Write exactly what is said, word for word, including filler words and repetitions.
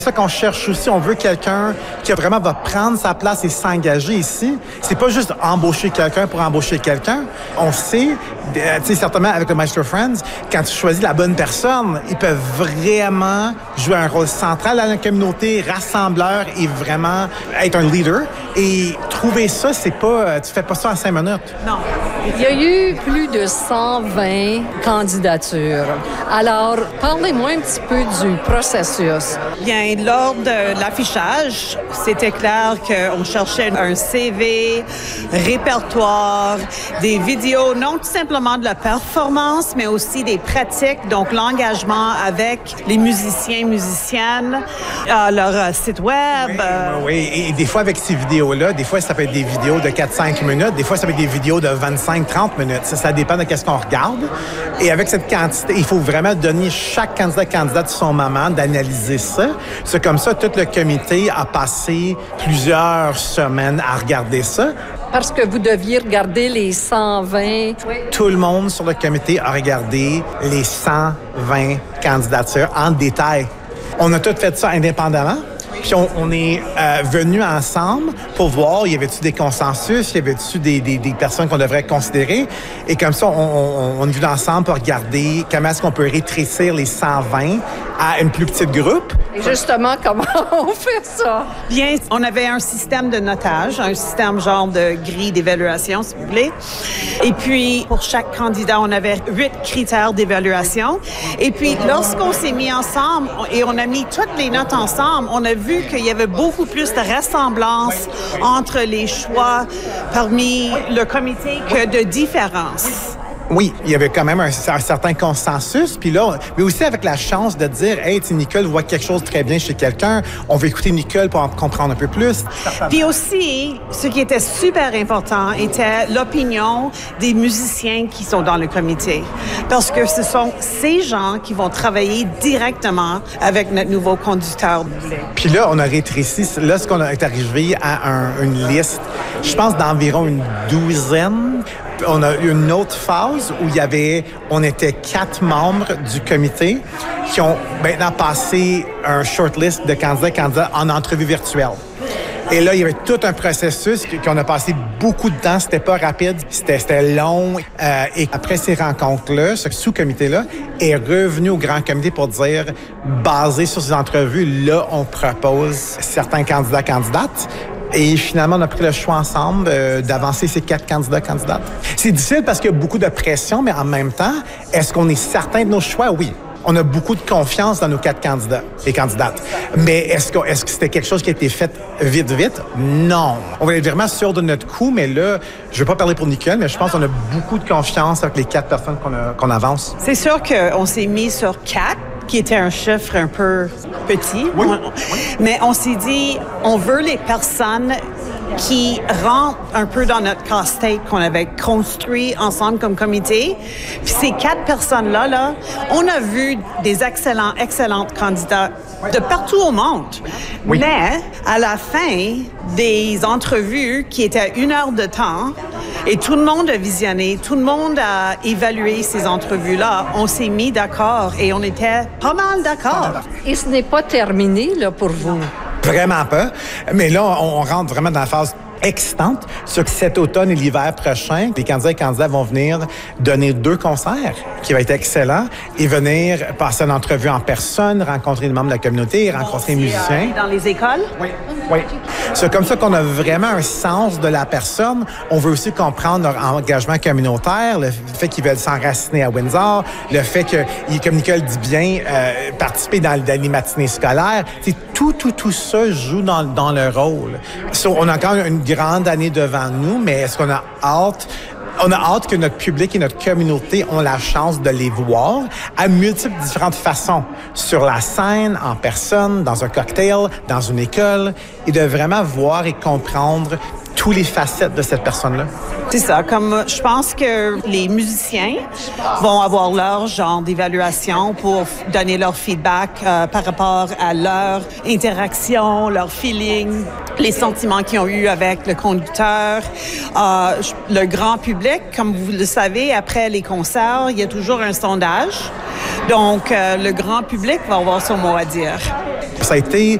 C'est ça qu'on cherche aussi. On veut quelqu'un qui vraiment va prendre sa place et s'engager ici. C'est pas juste embaucher quelqu'un pour embaucher quelqu'un. On sait, tu sais, certainement avec le Maestro Friends, quand tu choisis la bonne personne, ils peuvent vraiment jouer un rôle central dans la communauté, rassembleur et vraiment être un leader. Et trouver ça, c'est pas, tu fais pas ça en cinq minutes. Non. Il y a eu plus de cent vingt candidatures. Alors, parlez-moi un petit peu du processus. Bien, lors de l'affichage, c'était clair qu'on cherchait un C V, répertoire, des vidéos, non tout simplement de la performance, mais aussi des pratiques, donc l'engagement avec les musiciens, musiciennes, euh, leur euh, site web. Oui, euh... oui, et des fois avec ces vidéos-là, des fois ça peut être des vidéos de quatre à cinq minutes, des fois ça peut être des vidéos de vingt-cinq à trente minutes. Ça, ça dépend de qu'est-ce qu'on regarde. Et avec cette quantité, il faut vraiment donner chaque candidat candidate son moment d'analyser ça. C'est comme ça, tout le comité a passé plusieurs semaines à regarder ça. Parce que vous deviez regarder les cent vingt. Tout le monde sur le comité a regardé les cent vingt candidatures en détail. On a tout fait ça indépendamment. Puis on, on est euh, venus ensemble pour voir, y avait-tu des consensus, y avait-tu des, des, des personnes qu'on devrait considérer. Et comme ça, on, on, on est venus ensemble pour regarder comment est-ce qu'on peut rétrécir les cent vingt à une plus petite groupe. Et justement, comment on fait ça? Bien, on avait un système de notage, un système genre de grille d'évaluation, si vous voulez. Et puis, pour chaque candidat, on avait huit critères d'évaluation. Et puis, lorsqu'on s'est mis ensemble et on a mis toutes les notes ensemble, on a vu qu'il y avait beaucoup plus de ressemblance entre les choix parmi le comité que de différence. Oui, il y avait quand même un, un certain consensus. Puis là, mais aussi avec la chance de dire, hey, tu Nicole voit quelque chose de très bien chez quelqu'un. On veut écouter Nicole pour en comprendre un peu plus. Puis aussi, ce qui était super important était l'opinion des musiciens qui sont dans le comité. Parce que ce sont ces gens qui vont travailler directement avec notre nouveau conducteur. Puis là, on a rétréci. Là, ce qu'on est arrivé à un, une liste, je pense, d'environ une douzaine. On a eu une autre phase où il y avait, on était quatre membres du comité qui ont maintenant passé un shortlist de candidats et candidats en entrevue virtuelle. Et là, il y avait tout un processus qu'on a passé beaucoup de temps. C'était pas rapide, c'était, c'était long. Euh, et après ces rencontres-là, ce sous-comité-là est revenu au grand comité pour dire, basé sur ces entrevues, là, on propose certains candidats, candidates. Et finalement, on a pris le choix ensemble euh, d'avancer ces quatre candidats, candidates. C'est difficile parce qu'il y a beaucoup de pression, mais en même temps, est-ce qu'on est certain de nos choix? Oui. On a beaucoup de confiance dans nos quatre candidats et candidates. Mais est-ce que, est-ce que c'était quelque chose qui a été fait vite, vite? Non. On va être vraiment sûr de notre coup, mais là, je ne veux pas parler pour Nicole, mais je pense qu'on a beaucoup de confiance avec les quatre personnes qu'on, a, qu'on avance. C'est sûr qu'on s'est mis sur quatre, qui était un chiffre un peu petit. Oui. On, mais on s'est dit, on veut les personnes qui rentrent un peu dans notre casse-tête qu'on avait construit ensemble comme comité. Puis ces quatre personnes-là, là, on a vu des excellents, excellentes candidats de partout au monde. Oui. Mais à la fin des entrevues qui étaient à une heure de temps, et tout le monde a visionné, tout le monde a évalué ces entrevues-là, on s'est mis d'accord et on était pas mal d'accord. Et ce n'est pas terminé, là, pour vous? Vraiment pas. Mais là, on, on rentre vraiment dans la phase excitante. Sur cet automne et l'hiver prochain, les candidats et candidats vont venir donner deux concerts qui vont être excellents et venir passer une entrevue en personne, rencontrer les membres de la communauté, rencontrer les musiciens. Dans les écoles? Oui. Oui. C'est comme ça qu'on a vraiment un sens de la personne. On veut aussi comprendre leur engagement communautaire, le fait qu'ils veulent s'enraciner à Windsor, le fait que, comme Nicole dit bien, euh, participer dans, dans les matinées scolaires. C'est tout, tout, tout ça joue dans, dans le rôle. So, on a encore une grande année devant nous, mais est-ce qu'on a hâte? On a hâte que notre public et notre communauté ont la chance de les voir à multiples différentes façons. Sur la scène, en personne, dans un cocktail, dans une école, et de vraiment voir et comprendre tous les facettes de cette personne-là. C'est ça. Comme je pense que les musiciens vont avoir leur genre d'évaluation pour donner leur feedback euh, par rapport à leur interaction, leur feeling, les sentiments qu'ils ont eus avec le conducteur. Euh, le grand public, comme vous le savez, après les concerts, il y a toujours un sondage. Donc, euh, le grand public va avoir son mot à dire. Ça a été